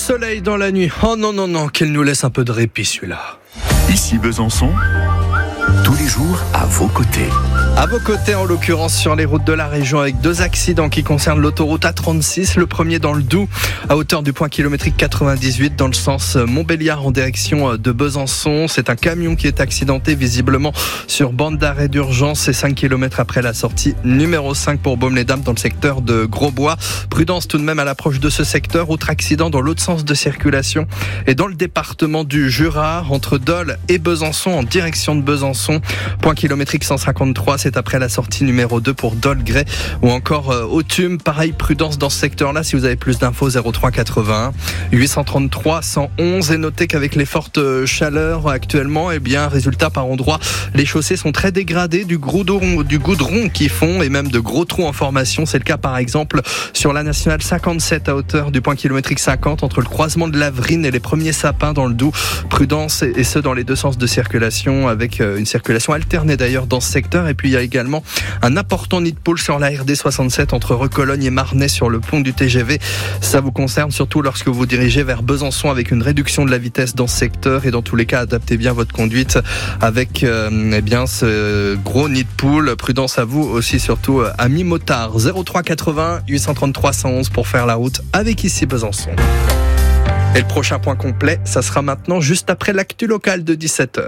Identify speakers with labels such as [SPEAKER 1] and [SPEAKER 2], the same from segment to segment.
[SPEAKER 1] soleil dans la nuit. Oh non, qu'il nous laisse un peu de répit celui-là.
[SPEAKER 2] Ici Besançon, tous les jours à vos côtés.
[SPEAKER 1] À vos côtés, en l'occurrence sur les routes de la région, avec 2 accidents qui concernent l'autoroute A36. Le premier dans le Doubs, à hauteur du point kilométrique 98, dans le sens Montbéliard en direction de Besançon. C'est un camion qui est accidenté, visiblement sur bande d'arrêt d'urgence. C'est 5 km après la sortie numéro 5 pour Baume-les-Dames, dans le secteur de Grosbois. Prudence tout de même à l'approche de ce secteur. Autre accident dans l'autre sens de circulation et dans le département du Jura, entre Dole et Besançon, en direction de Besançon. Point kilométrique 153. C'est après la sortie numéro 2 pour Dole-Grès ou encore Authume. Pareil, prudence dans ce secteur-là. Si vous avez plus d'infos, 03 81 833 111. Et notez qu'avec les fortes chaleurs actuellement, résultat par endroit, les chaussées sont très dégradées, du goudron qui fond et même de gros trous en formation. C'est le cas par exemple sur la nationale 57 à hauteur du point kilométrique 50 entre le croisement de l'Avrine et les premiers sapins dans le Doubs. Prudence et ce dans les 2 sens de circulation, avec une circulation alternée d'ailleurs dans ce secteur. Et puis il y a également un important nid de poule sur la RD 67 entre Recologne et Marnay sur le pont du TGV. Ça vous concerne surtout lorsque vous dirigez vers Besançon, avec une réduction de la vitesse dans ce secteur. Et dans tous les cas, adaptez bien votre conduite avec ce gros nid de poule. Prudence à vous aussi, surtout amis motards. 03 80 833 111 pour faire la route avec ici Besançon. Et le prochain point complet, ça sera maintenant juste après l'actu locale de 17h.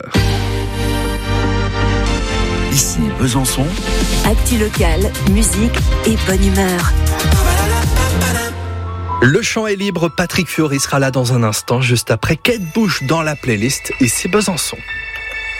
[SPEAKER 2] Ici Besançon,
[SPEAKER 3] actu locale, musique et bonne humeur.
[SPEAKER 1] Le chant est libre, Patrick Fiori sera là dans un instant, juste après Kate Bush dans la playlist Ici Besançon.